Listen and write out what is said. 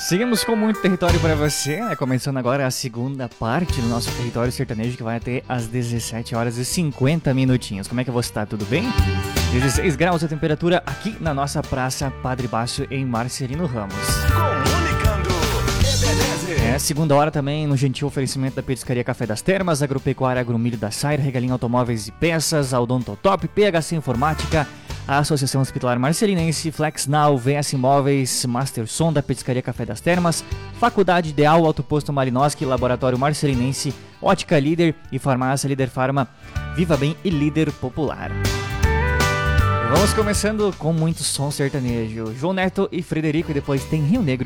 Seguimos com muito território para você, né? Começando agora a segunda parte do nosso território sertanejo, que vai até às 17 horas e 50 minutinhos. Como é que você tá? Tudo bem? 16 graus a temperatura aqui na nossa Praça Padre Baço, em Marcelino Ramos. Comunicando, Ebenezer. Segunda hora também no gentil oferecimento da Petiscaria Café das Termas, Agropecuária Agromilho da Saira, Regalinho Automóveis e Peças, Odontotop, PHC Informática, a Associação Hospitalar Marcelinense, Flex Now, VS Imóveis, Master Som da Petiscaria Café das Termas, Faculdade Ideal, Alto Posto Malinoski, Laboratório Marcelinense, Ótica Líder e Farmácia Líder Farma, Viva Bem e Líder Popular. Vamos começando com muito som sertanejo. João Neto e Frederico, e depois tem Rio Negro.